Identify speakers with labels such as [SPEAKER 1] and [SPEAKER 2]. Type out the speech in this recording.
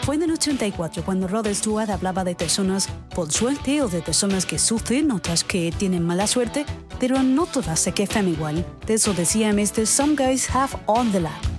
[SPEAKER 1] Fue en el 84 cuando Rod Stewart hablaba de personas por suerte o de personas que sufren, otras que tienen mala suerte, pero no todas se quejan igual. De eso decía Mr. Some Guys Have All the Luck.